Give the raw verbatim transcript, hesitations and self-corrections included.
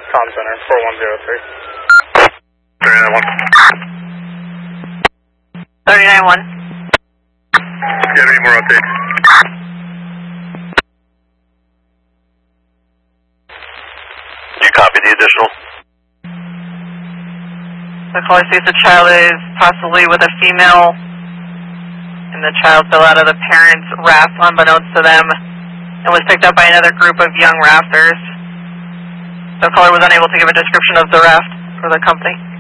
Comm Center, four one zero three. thirty-nine one. thirty-nine one. Do you have any more updates? You copy the additional? The caller sees the child is possibly with a female, and the child fell out of the parents' raft unbeknownst to them and was picked up by another group of young rafters. The caller was unable to give a description of the raft or the company.